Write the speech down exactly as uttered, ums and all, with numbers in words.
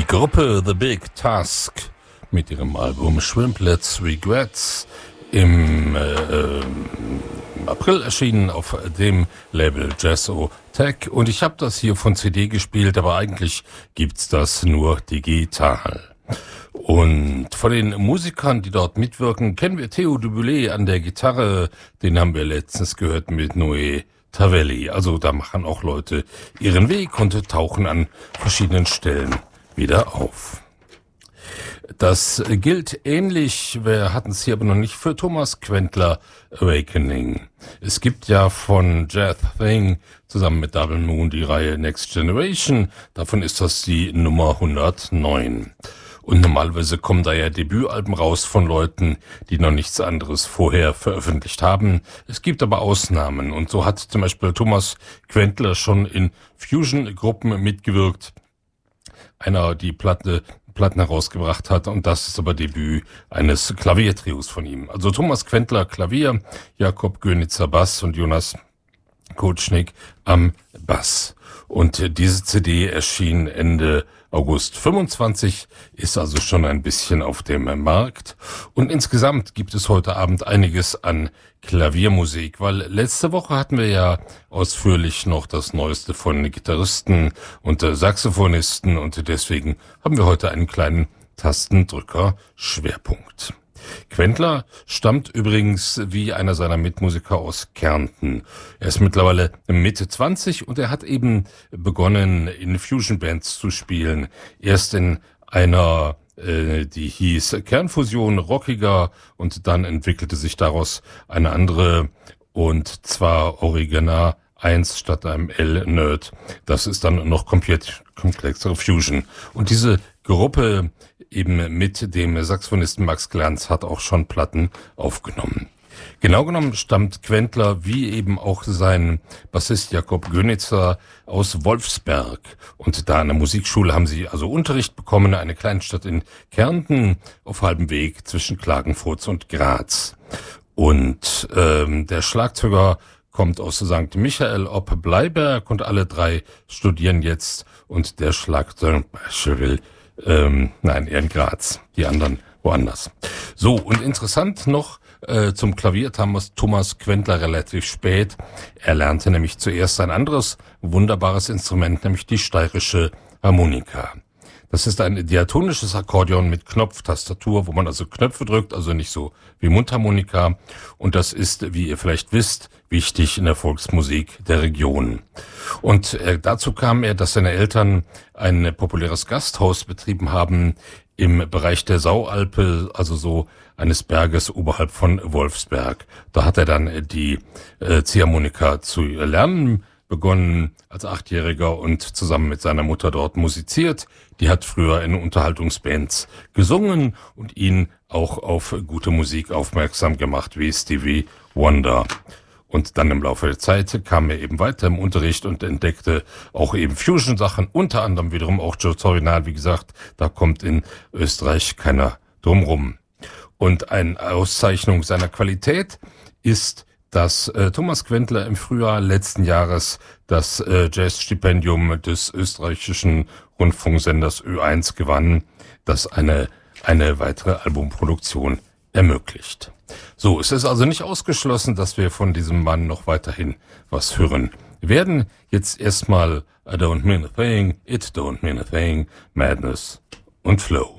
Gruppe The Big Task mit ihrem Album Shrimplets Regrets im äh, April erschienen auf dem Label Jazzo Tech, und ich habe das hier von C D gespielt, aber eigentlich gibt's das nur digital. Und von den Musikern, die dort mitwirken, kennen wir Theo Duboulet an der Gitarre, den haben wir letztens gehört mit Noé Tavelli. Also da machen auch Leute ihren Weg und tauchen an verschiedenen Stellen wieder auf. Das gilt ähnlich, wir hatten es hier aber noch nicht, für Thomas Quentler Awakening. Es gibt ja von Jazz Thing zusammen mit Double Moon die Reihe Next Generation, davon ist das die Nummer hundertneun. Und normalerweise kommen da ja Debütalben raus von Leuten, die noch nichts anderes vorher veröffentlicht haben. Es gibt aber Ausnahmen, und so hat zum Beispiel Thomas Quentler schon in Fusion-Gruppen mitgewirkt. Einer, die Platte, Platten herausgebracht hat, und das ist aber Debüt eines Klaviertrios von ihm. Also Thomas Quentler Klavier, Jakob Gönitzer Bass und Jonas Kotschnik am Bass. Und diese C D erschien Ende August fünfundzwanzig, ist also schon ein bisschen auf dem Markt. Und insgesamt gibt es heute Abend einiges an Klaviermusik, weil letzte Woche hatten wir ja ausführlich noch das Neueste von Gitarristen und Saxophonisten, und deswegen haben wir heute einen kleinen Tastendrücker-Schwerpunkt. Quentler stammt übrigens wie einer seiner Mitmusiker aus Kärnten. Er ist mittlerweile Mitte zwanzig und er hat eben begonnen, in Fusion-Bands zu spielen. Erst in einer, äh, die hieß Kernfusion, rockiger, und dann entwickelte sich daraus eine andere, und zwar Original eins statt einem L-Nerd. Das ist dann noch komplett komplexere Fusion. Und diese Gruppe eben mit dem Saxophonisten Max Glanz hat auch schon Platten aufgenommen. Genau genommen stammt Quentler, wie eben auch sein Bassist Jakob Gönitzer, aus Wolfsberg. Und da an der Musikschule haben sie also Unterricht bekommen, eine Kleinstadt in Kärnten auf halbem Weg zwischen Klagenfurt und Graz. Und ähm, der Schlagzeuger kommt aus Sankt Michael ob Bleiberg, und alle drei studieren jetzt, und der Schlagzeuger will Ähm, nein, eher in Graz, die anderen woanders. So, und interessant noch, äh, zum Klavier Thomas, Thomas Quentler relativ spät. Er lernte nämlich zuerst ein anderes wunderbares Instrument, nämlich die steirische Harmonika. Das ist ein diatonisches Akkordeon mit Knopftastatur, wo man also Knöpfe drückt, also nicht so wie Mundharmonika. Und das ist, wie ihr vielleicht wisst, wichtig in der Volksmusik der Region. Und äh, dazu kam er, dass seine Eltern ein populäres Gasthaus betrieben haben im Bereich der Saualpe, also so eines Berges oberhalb von Wolfsberg. Da hat er dann die äh, Ziehharmonika zu lernen begonnen als Achtjähriger und zusammen mit seiner Mutter dort musiziert. Die hat früher in Unterhaltungsbands gesungen und ihn auch auf gute Musik aufmerksam gemacht, wie Stevie Wonder. Und dann im Laufe der Zeit kam er eben weiter im Unterricht und entdeckte auch eben Fusion-Sachen, unter anderem wiederum auch Joe Zorinal, wie gesagt, da kommt in Österreich keiner drum rum. Und eine Auszeichnung seiner Qualität ist, dass äh, Thomas Quentler im Frühjahr letzten Jahres das äh, Jazzstipendium des österreichischen Rundfunksenders Ö eins gewann, das eine eine weitere Albumproduktion ermöglicht. So, es ist also nicht ausgeschlossen, dass wir von diesem Mann noch weiterhin was hören werden. Jetzt erstmal I Don't Mean a Thing, It Don't Mean a Thing, Madness und Flow.